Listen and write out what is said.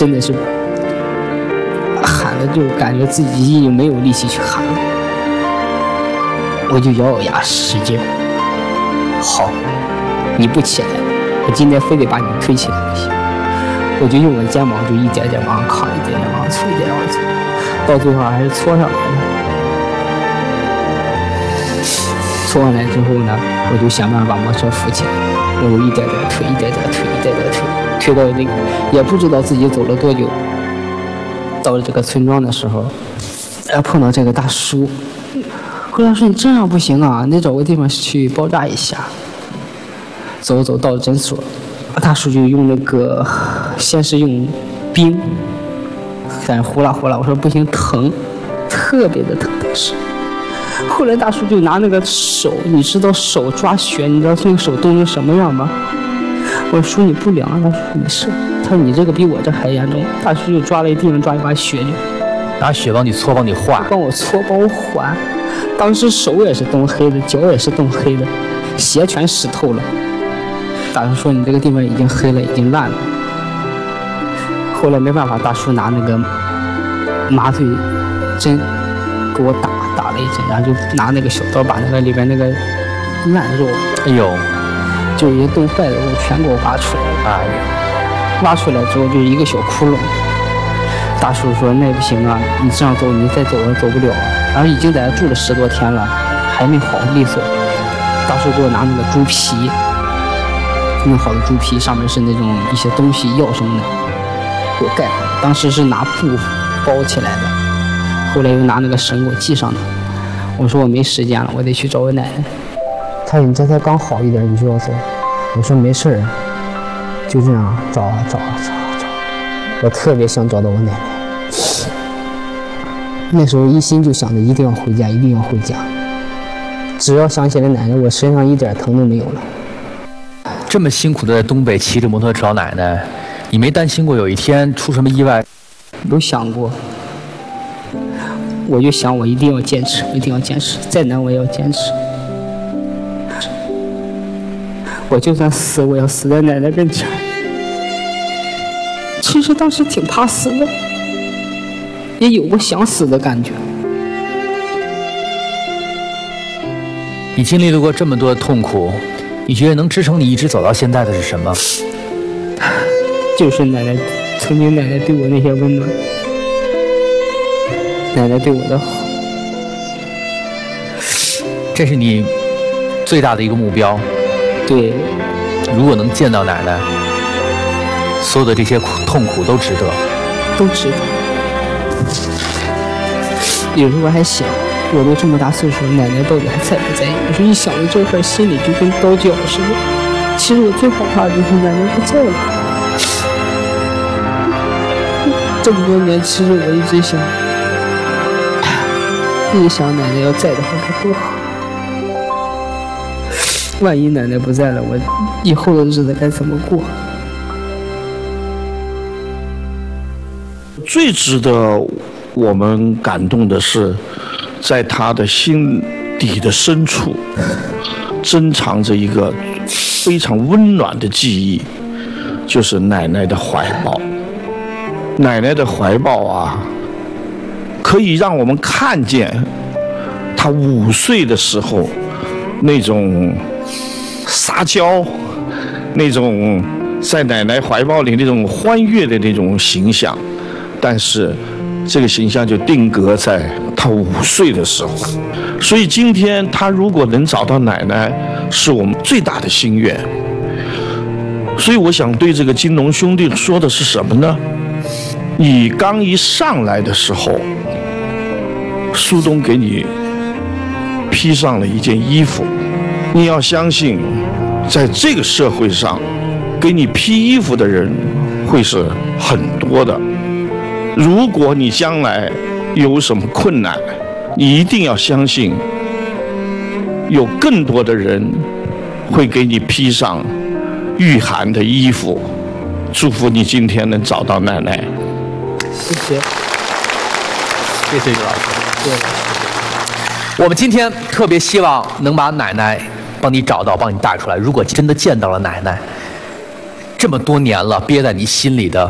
真的是喊的就感觉自己已经没有力气去喊了，我就咬咬牙使劲，好，你不起来，我今天非得把你推起来不行。我就用我的肩膀就一点点往上扛，一点点往上搓，一点点往上搓，到最后还是搓上来了。搓上来之后呢，我就想办法把摩托车扶起来，我就一点点推，一点点推，一点点推，推到那个也不知道自己走了多久。到了这个村庄的时候，碰到这个大叔，后来说你这样不行啊，你找个地方去包扎一下。走走到了诊所，大叔就用那个，先是用冰，反正呼啦呼啦，我说不行，疼，特别的疼当时。后来大叔就拿那个手，你知道手抓血，你知道那个手冻成什么样吗？我说你不凉，他说没事，他说你这个比我这还严重。大叔就抓了一地方抓一把血，就拿血帮你搓，帮你化， 帮我搓，帮我缓。当时手也是冻黑的，脚也是冻黑的，鞋全湿透了。大叔说你这个地方已经黑了，已经烂了。后来没办法，大叔拿那个麻醉针给我打了一针，然后就拿那个小刀把那个里边那个烂肉， 哎呦， 就已经冻坏的肉全给我挖出来了。 哎呀， 挖出来之后就是一个小窟窿。大叔说那不行啊，你这样走你再走走不了。然后已经在这住了10多天了，还没好利索。大叔给我拿那个猪皮，弄好的猪皮上面是那种一些东西药什么的，给我盖好。当时是拿布包起来的，后来又拿那个绳给我系上的。我说我没时间了，我得去找我奶奶。他说你这才刚好一点你就要走。我说没事儿，就这样找啊找啊找啊找。我特别想找到我奶奶。那时候一心就想着一定要回家，一定要回家。只要想起来奶奶，我身上一点疼都没有了。 这么辛苦的在东北骑着摩托车找奶奶，你没担心过有一天出什么意外？ 有想过，我就想我一定要坚持，一定要坚持，再难我也要坚持。我就算死，我要死在奶奶跟前。其实当时挺怕死的，也有过想死的感觉。 你经历了过这么多的痛苦，你觉得能支撑你一直走到现在的是什么？ 就是奶奶，曾经奶奶对我那些温暖，奶奶对我的好。 这是你最大的一个目标。 对， 如果能见到奶奶，所有的这些痛苦都值得， 都值得。有时候我还想，我都这么大岁数了，奶奶到底还在不在意？有时候一想到这事儿，心里就跟刀绞似的。其实我最害怕的就是奶奶不在了。这么多年，其实我一直想奶奶要在的话该多好。万一奶奶不在了，我以后的日子该怎么过？ 最值得我们感动的是，在他的心底的深处，珍藏着一个非常温暖的记忆，就是奶奶的怀抱。奶奶的怀抱啊，可以让我们看见她5岁的时候那种撒娇，那种在奶奶怀抱里那种欢悦的那种形象，但是这个形象就定格在她5岁的时候。所以今天她如果能找到奶奶，是我们最大的心愿。所以我想对这个金龙兄弟说的是什么呢？你刚一上来的时候，苏东给你披上了一件衣服，你要相信，在这个社会上，给你披衣服的人会是很多的。如果你将来有什么困难，你一定要相信，有更多的人会给你披上御寒的衣服。祝福你今天能找到奶奶。 谢谢， 谢谢于老师。 对， 我们今天特别希望能把奶奶帮你找到，帮你带出来。如果真的见到了奶奶，这么多年了憋在你心里的